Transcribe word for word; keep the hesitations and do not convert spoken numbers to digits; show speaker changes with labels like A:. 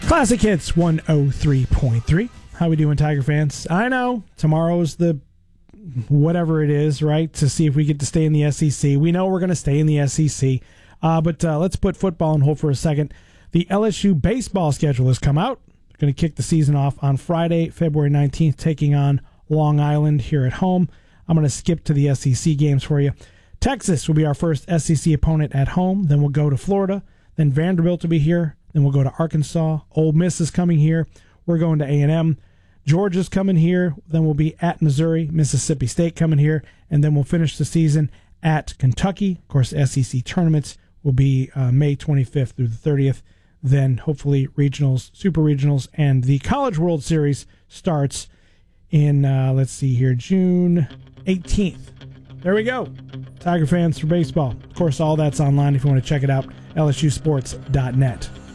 A: Classic Hits one oh three point three. How we doing, Tiger fans? I know tomorrow's the whatever it is, right? To see if we get to stay in the S E C. We know we're going to stay in the S E C, uh, but uh, let's put football on hold for a second. The L S U baseball schedule has come out. They're going to kick the season off on Friday, February nineteenth, taking on Long Island here at home. I'm going to skip to the S E C games for you. Texas will be our first S E C opponent at home. Then we'll go to Florida. Then Vanderbilt will be here. Then we'll go to Arkansas. Ole Miss is coming here. We're going to A and M. Georgia's coming here. Then we'll be at Missouri. Mississippi State coming here. And then we'll finish the season at Kentucky. Of course, S E C tournaments will be uh, May twenty-fifth through the thirtieth. Then hopefully regionals, super regionals, and the College World Series starts in, uh, let's see here, June eighteenth. There we go. Tiger fans for baseball. Of course, all that's online if you want to check it out. L S U sports dot net.